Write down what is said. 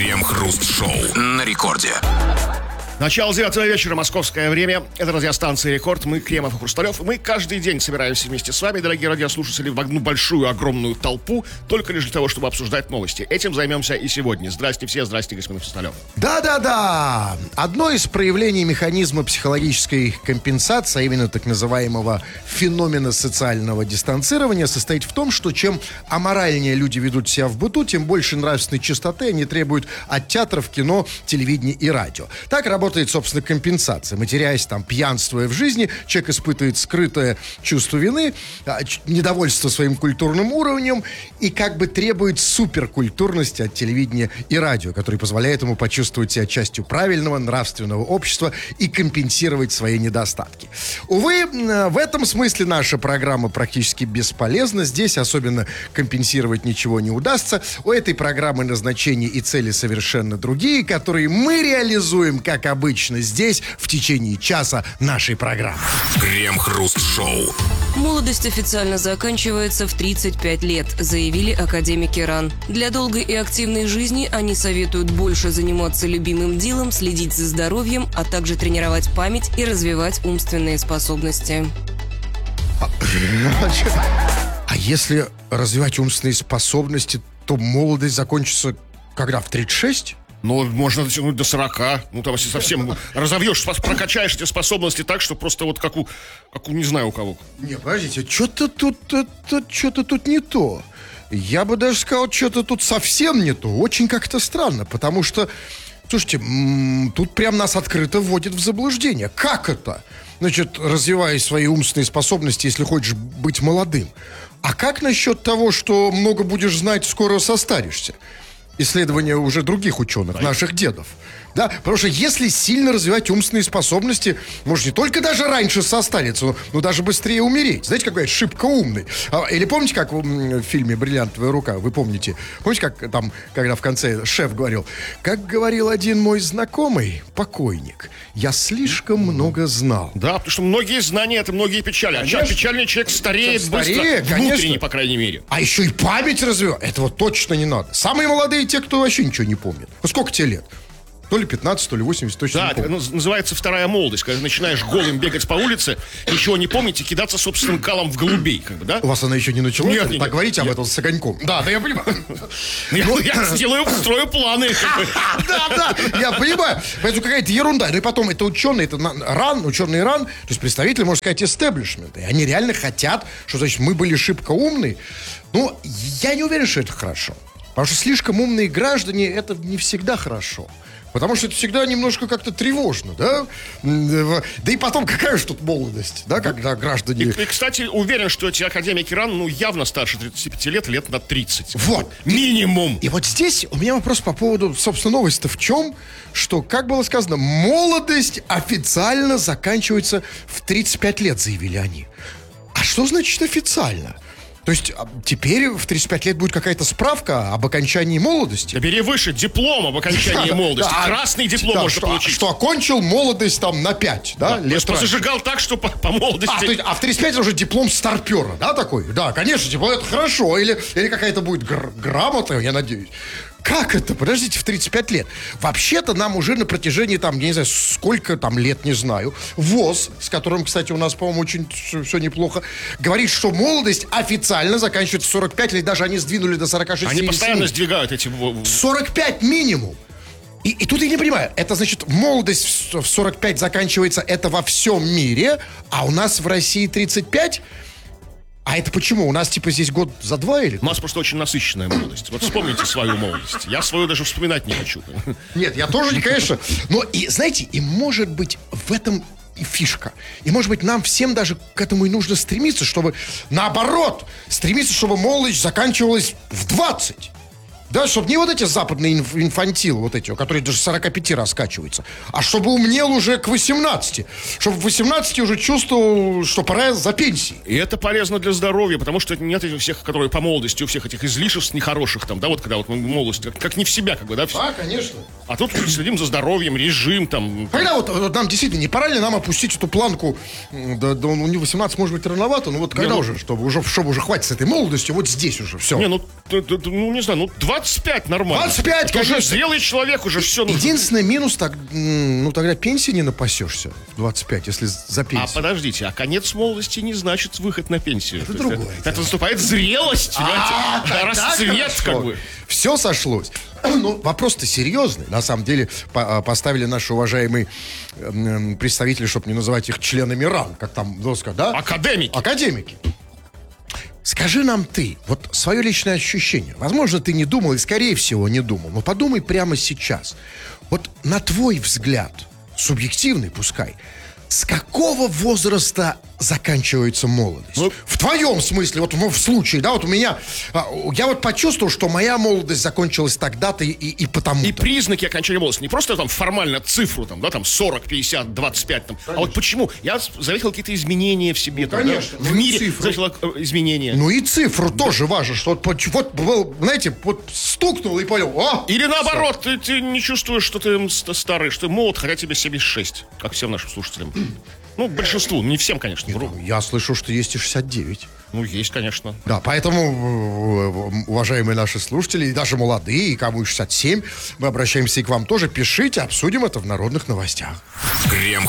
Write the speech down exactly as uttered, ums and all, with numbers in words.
Крем-хруст-шоу на рекорде. Начало девятого вечера, московское время. Это радиостанция «Рекорд». Мы, Кремов и Хрусталев. Мы каждый день собираемся вместе с вами, дорогие радиослушатели, в одну большую, огромную толпу, только лишь для того, чтобы обсуждать новости. Этим займемся и сегодня. Здрасте все, здрасте, господин Хрусталев. Да-да-да! Одно из проявлений механизма психологической компенсации, а именно так называемого феномена социального дистанцирования, состоит в том, что чем аморальнее люди ведут себя в быту, тем больше нравственной чистоты они требуют от театров, кино, телевидения и радио. Так работает собственно, компенсация. Матерясь там, пьянствуя в жизни, человек испытывает скрытое чувство вины, недовольство своим культурным уровнем и как бы требует суперкультурности от телевидения и радио, который позволяет ему почувствовать себя частью правильного, нравственного общества и компенсировать свои недостатки. Увы, в этом смысле наша программа практически бесполезна. Здесь особенно компенсировать ничего не удастся. У этой программы назначения и цели совершенно другие, которые мы реализуем, как обычно, обычно здесь в течение часа нашей программы. Крем-хруст-шоу. Молодость официально заканчивается в тридцать пять лет, заявили академики РАН. Для долгой и активной жизни они советуют больше заниматься любимым делом, следить за здоровьем, а также тренировать память и развивать умственные способности. А если развивать умственные способности, то молодость закончится когда? В тридцать шесть? Ну, можно дотянуть до сорока. Ну, там, если совсем разовьешь, прокачаешь эти способности так, что просто вот как у, как у не знаю у кого. Не, подождите, что-то тут, это, что-то тут не то. Я бы даже сказал, что-то тут совсем не то. Очень как-то странно, потому что, слушайте, м- тут прям нас открыто вводит в заблуждение. Как это? Значит, развивая свои умственные способности, если хочешь быть молодым. А как насчет того, что много будешь знать, скоро состаришься? Исследования уже других ученых, да, наших дедов. Да, потому что если сильно развивать умственные способности, может не только даже раньше состариться, но, но даже быстрее умереть. Знаете, какой шибко умный. А, или помните, как в, в фильме «Бриллиантовая рука», вы помните? Помните, как там, когда в конце шеф говорил: как говорил один мой знакомый, покойник, я слишком много знал. Да, потому что многие знания — это многие печали. А печальный человек стареет старее, быстро, конечно. Внутренне, по крайней мере. А еще и память развивать. Этого точно не надо. Самые молодые те, кто вообще ничего не помнит. Ну, сколько тебе лет? То ли пятнадцать, то ли восемьдесят, точно да, не помню. это называется вторая молодость, когда начинаешь голым бегать по улице, ничего не помнить и кидаться собственным калом в голубей, как бы, да? У вас она еще не началась? Нет, нет, так нет, говорите нет. об этом с огоньком. Да, да, я понимаю. Я сделаю, строю планы. Да, да, я понимаю. Поэтому какая-то ерунда. Ну и потом, это ученые, это РАН, ученые РАН, то есть представители, можно сказать, истеблишмента. И они реально хотят, что, значит, мы были шибко умные. Но я не уверен, что это хорошо. Потому что слишком умные граждане, это не всегда хорошо. Потому что это всегда немножко как-то тревожно, да? Да и потом, какая же тут молодость, да, когда граждане... И, и кстати, уверен, что эти академики РАН, ну, явно старше тридцати пяти лет, лет на тридцать. Вот. Минимум. И, и вот здесь у меня вопрос по поводу, собственно, новости-то в чем? Что, как было сказано, молодость официально заканчивается в тридцать пять лет, заявили они. А что значит официально? То есть теперь в тридцать пять лет будет какая-то справка об окончании молодости? Да бери выше, диплом об окончании молодости. Да, красный диплом да, можно что, получить. Что окончил молодость там на пять, да? Да, лет что зажигал так, что по, по молодости... А, то есть, а в тридцать пять уже диплом старпера, да, такой? Да, конечно, типа, это хорошо. Или, или какая-то будет гр- грамота, я надеюсь. Как это? Подождите, в тридцать пять лет. Вообще-то нам уже на протяжении, там, я не знаю, сколько там лет, не знаю, ВОЗ, с которым, кстати, у нас, по-моему, очень все неплохо, говорит, что молодость официально заканчивается в сорок пять, или даже они сдвинули до сорок шесть. Они постоянно сдвигают эти... сорок пять минимум. И, и тут я не понимаю, это значит, молодость в сорок пять заканчивается, это во всем мире, а у нас в России тридцать пять? А это почему? У нас типа здесь год за два или? У нас просто очень насыщенная молодость. Вот вспомните свою молодость. Я свою даже вспоминать не хочу. Нет, я тоже, конечно. Но и, знаете, и может быть в этом и фишка. И может быть нам всем даже к этому и нужно стремиться, чтобы наоборот, стремиться, чтобы молодость заканчивалась в двадцать. Да, чтобы не вот эти западные инф- инфантилы, вот эти, которые даже сорок пять раскачиваются, а чтобы умнел уже к восемнадцати. Чтобы в восемнадцати уже чувствовал, что пора за пенсией. И это полезно для здоровья, потому что нет этих всех, которые по молодости, у всех этих излишеств нехороших там, да, вот когда вот молодость, как, как не в себя, как бы, да? Да, конечно. А тут следим за здоровьем, режим там. Когда вот, вот нам действительно не пора ли нам опустить эту планку до, до ну, восемнадцать, может быть, рановато, но вот когда не, ну, уже, чтобы уже, чтобы уже хватит с этой молодостью, вот здесь уже все. Не, ну, т, т, т, ну не знаю, ну двадцать пять нормально. двадцать пять, это конечно. уже зрелый человек, уже все нужно. Единственный минус, так, ну тогда пенсии не напасешься в двадцать пять, если за пенсию. А подождите, а конец молодости не значит выход на пенсию. Это То другое есть дело. Это наступает зрелость, А, понимаете? Расцвет, как бы. Все сошлось. Ну, вопрос-то серьезный. На самом деле по- поставили наши уважаемые м, представители, чтобы не называть их членами РАН, как там, ну, сказать, да? Академики. Академики. Скажи нам ты, вот свое личное ощущение. Возможно, ты не думал, и скорее всего не думал, но подумай прямо сейчас. Вот на твой взгляд, субъективный пускай, с какого возраста заканчивается молодость? Ну, в твоем смысле, вот в, в случае, да, вот у меня, а, я вот почувствовал, что моя молодость закончилась тогда-то и, и, и потому-то. И признаки окончания молодости. Не просто там формально цифру, там, да, там сорок, пятьдесят, двадцать пять, там. А вот почему? Я заметил какие-то изменения в себе. Ну, там, конечно. Да? В Ну, и мире цифру. заметил э, изменения. Ну и цифру тоже важно, что вот, вот, вот, знаете, вот стукнул и понял, о! Или наоборот, ты, ты не чувствуешь, что ты ст- старый, что ты молод, хотя тебе семьдесят шесть, как всем нашим слушателям. Ну, большинству, не всем, конечно. вру. Я слышу, что есть и шестьдесят девять. Ну, есть, конечно. Да, поэтому, э, уважаемые наши слушатели, и даже молодые, и кому и шестьдесят семь, мы обращаемся и к вам тоже. Пишите, обсудим это в народных новостях. Крем